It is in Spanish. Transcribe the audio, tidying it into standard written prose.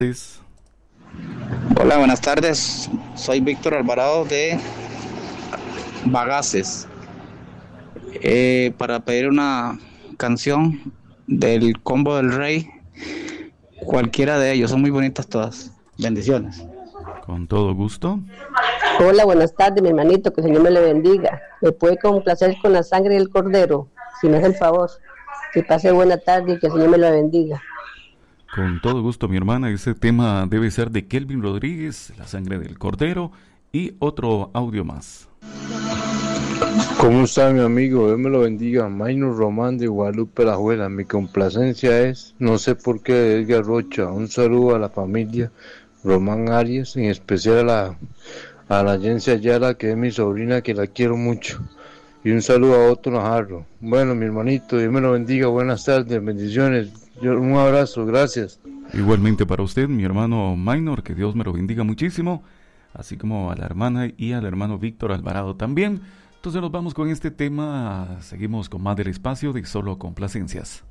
Hola, buenas tardes. Soy Víctor Alvarado de Bagaces. Para pedir una canción del Combo del Rey, cualquiera de ellos, son muy bonitas todas. Bendiciones. Con todo gusto. Hola, buenas tardes, mi hermanito, que el Señor me le bendiga. Me puede complacer con la sangre del Cordero, si me hace el favor. Que pase buena tarde y que el Señor me la bendiga. Con todo gusto, mi hermana. Ese tema debe ser de Kelvin Rodríguez, La sangre del cordero, y otro audio más. ¿Cómo está mi amigo? Dios me lo bendiga. Maynor Román de Guadalupe La Juela. Mi complacencia es No sé por qué de Edgar Rocha. Un saludo a la familia Román Arias, en especial a la Yencia Ayala, que es mi sobrina, que la quiero mucho. Y un saludo a Otto Najarro. Bueno, mi hermanito, Dios me lo bendiga. Buenas tardes, bendiciones. Un abrazo, gracias. Igualmente para usted, mi hermano Maynor, que Dios me lo bendiga muchísimo, así como a la hermana y al hermano Víctor Alvarado también. Entonces nos vamos con este tema, seguimos con más del espacio de Solo Complacencias.